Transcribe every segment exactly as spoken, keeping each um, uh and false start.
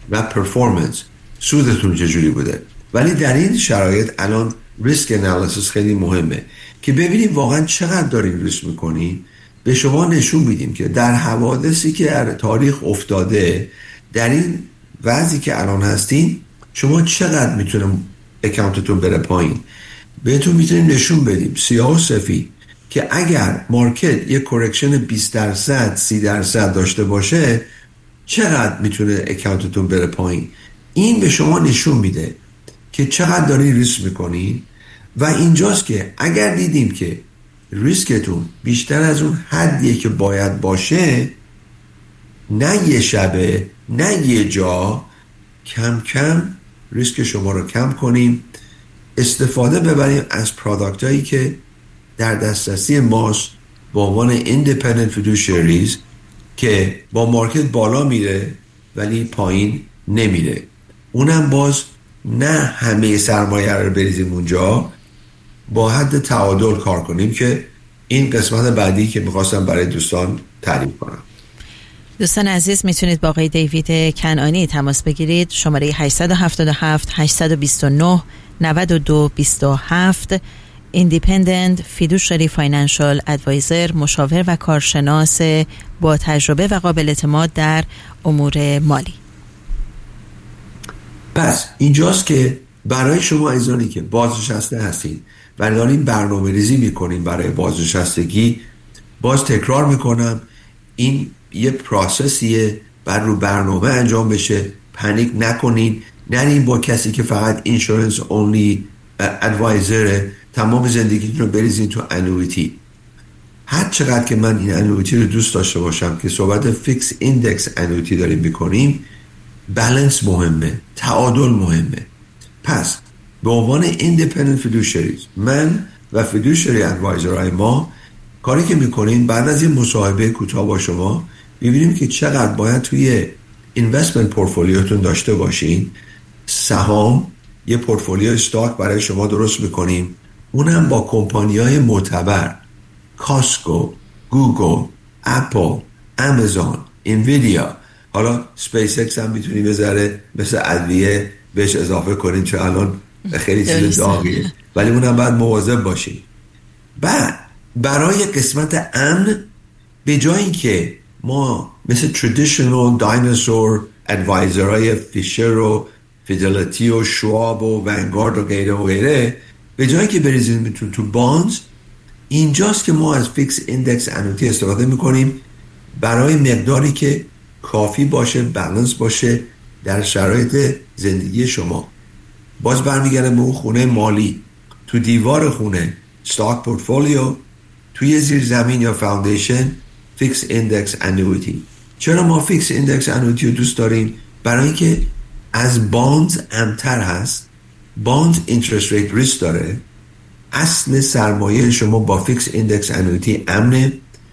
و پرفورمنس سودتون چجوری بوده. ولی در این شرایط الان ریسک انالیسیس خیلی مهمه که ببینیم واقعا چقدر دارین ریسک میکنین. به شما نشون میدیم که در حوادثی که در تاریخ افتاده، در این وضعی که الان هستین، شما چقدر میتونه اکانتتون بره پایین. بهتون میتونیم نشون بدیم سیاه و سفید که اگر مارکت یک کورکشن بیست درصد سی درصد داشته باشه چقدر میتونه اکانتتون بره پایین. این به شما نشون میده که چقدر دارین ریسک میکنین و اینجاست که اگر دیدیم که ریسکتون بیشتر از اون حدیه که باید باشه، نه یه شبه نه یه جا، کم کم ریسک شما رو کم کنیم، استفاده ببریم از پروداکت هایی که در دسترسی ماست با عنوان independent fiduciaries که با مارکت بالا میره ولی پایین نمیره. اونم باز نه همه سرمایه رو بریزیم اونجا، با حد تعادل کار کنیم که این قسمت بعدی که میخواستم برای دوستان تعریف کنم. دوستان عزیز میتونید با آقای دیوید کنعانی تماس بگیرید. شماره هشت هفت هفت هشت دو نه نه دو دو هفت. Independent Fiduciary Financial Advisor، مشاور و کارشناس با تجربه و قابل اعتماد در امور مالی. پس اینجاست که برای شما عزیزانی که بازنشسته هستید و دارین برنامه ریزی میکنین برای بازنشستگی، باز تکرار میکنم این یه پروسسیه، بر رو برنامه انجام بشه. پنیک نکنین، نرین با کسی که فقط اینشورنس اونلی ادوایزره تمام زندگیتون رو بریزین تو انویتی. هر چقدر که من این انویتی رو دوست داشته باشم که صحبت فیکس ایندکس انویتی داریم میکنیم، بالانس مهمه، تعادل مهمه. پس به عنوان ایندیپندنت فیدوشریز من و فیدوشری ادوایزرهای ما کاری که میکنیم بعد از این مصاحبه کوتاه با شما میبینیم که چقدر باید توی اینوستمنت پورتفولیوتون داشته باشین. سهام، یه پورتفولیو استاک برای شما درست میکنیم، اونم با کمپانی‌های معتبر، کاسکو، گوگل، اپل، آمازون، انویدیا. حالا سپیس اکس هم میتونیم بذاره مثل ادویه بهش اضافه کنیم چون الان خیلی چیز داغیه، ولی اونم باید مواظب باشیم. بعد برای قسمت امن، به جایی که ما مثل traditional dinosaur ادوایزرهای فیشر و فیدلیتی و شواب و ونگارد و غیره و غیره، به جایی که بریزیم میتون تو بانز، اینجاست که ما از فیکس ایندکس انویتی استفاده میکنیم برای مقداری که کافی باشه، بالانس باشه در شرایط زندگی شما. باز برمیگردم به اون خونه مالی، تو دیوار خونه ستاک پورتفولیو، توی زیر زمین یا فاوندیشن فیکس ایندکس انویتی. چرا ما فیکس ایندکس انویتی رو دوست داریم؟ برای اینکه از بانز امتر هست. بانز اینترست ریت ریسک داره. اصل سرمایه شما با فیکس ایندکس انویتی امنه،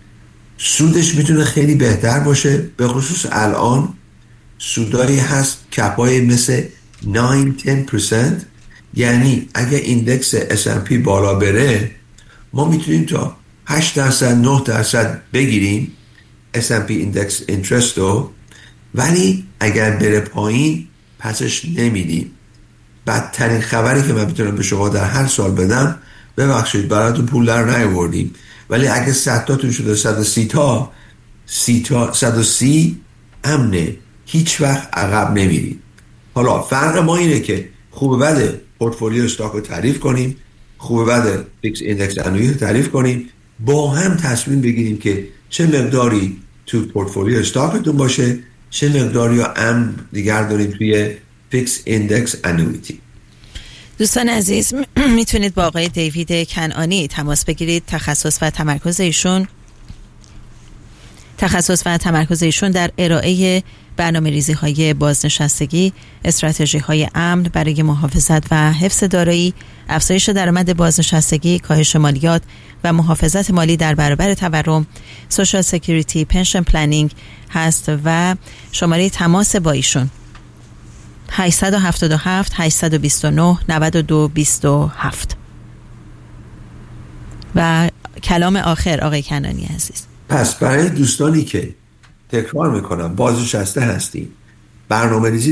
سودش میتونه خیلی بهتر باشه. به خصوص الان سودایی هست کپای مثل نه تا ده درصد، یعنی اگه ایندکس اس اند پی بالا بره ما میتونیم تا هشت درصد نه درصد بگیریم اس اند پی ایندکس اینترست رو، ولی اگر بره پایین پسش نمیدیم. بدترین خبری که من میتونم به شما در هر سال بدم، ببخشید براتون پول در نیاوردیم، ولی اگه صد تاتون شده صد و سی تا سی تا صد و سی امنه، هیچ وقت عقب نمیریم. حالا فرق ما اینه که خوب بده پورتفولیو استاک رو تعریف کنیم، خوب بده فیکس ایندکس انویتی رو تعریف کنیم، با هم تصمیم بگیریم که چه مقداری تو پورتفولیو استاکتون باشه، چه مقداری رو امن دیگر داریم توی فیکس ایندکس انویتی. دوستان عزیز میتونید با آقای دیوید کنعانی تماس بگیرید. تخصص و تمرکز ایشون تخصص و تمرکز ایشون در ارائه برنامه‌ریزی های بازنشستگی، استراتژی های امن برای محافظت و حفظ دارایی، افزایش درآمد بازنشستگی، کاهش مالیات و محافظت مالی در برابر تورم، سوشال سکیوریتی، پنشن پلنینگ هست و شماره تماس با ایشون هشت هفت هفت هشت دو نه نه دو دو هفت. و کلام آخر آقای کنعانی عزیز. پس برای دوستانی که تکرار میکنم بازنشسته هستیم، برنامه‌ریزی